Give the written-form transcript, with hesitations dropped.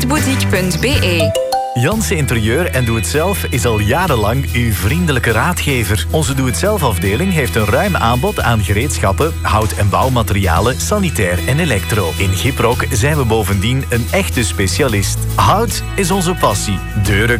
jansenboutique.be. Jansen Interieur en Doe-het-zelf is al jarenlang uw vriendelijke raadgever. Onze Doe-het-zelf-afdeling heeft een ruim aanbod aan gereedschappen, hout- en bouwmaterialen, sanitair en elektro. In Gyproc zijn we bovendien een echte specialist. Hout is onze passie. Deuren,